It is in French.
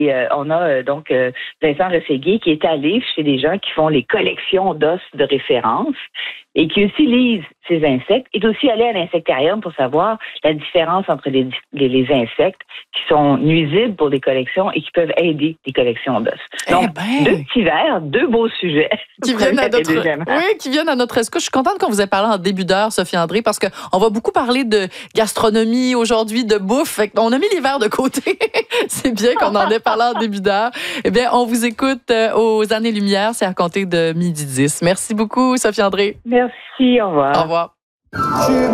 Et on a donc Vincent Rességuier qui est allé chez des gens qui font les collections d'os de référence et qui utilisent ces insectes, est aussi allé à l'insectarium pour savoir la différence entre les insectes qui sont nuisibles pour des collections et qui peuvent aider des collections d'os. Donc, deux petits verres, deux beaux sujets. Qui viennent à notre escouade. Je suis contente qu'on vous ait parlé en début d'heure, Sophie André, parce qu'on va beaucoup parler de gastronomie aujourd'hui, de bouffe. On a mis les verres de côté. C'est bien qu'on en ait parlé en début d'heure. Eh bien, on vous écoute aux Années-Lumière. C'est à compter de 12h10. Merci beaucoup, Sophie André. Merci, au revoir. Au revoir.